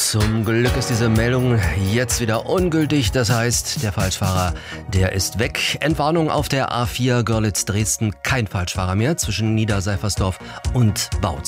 Zum Glück ist diese Meldung jetzt wieder ungültig. Das heißt, der Falschfahrer, der ist weg. Entwarnung auf der A4 Görlitz-Dresden. Kein Falschfahrer mehr zwischen Niederseifersdorf und Bautz.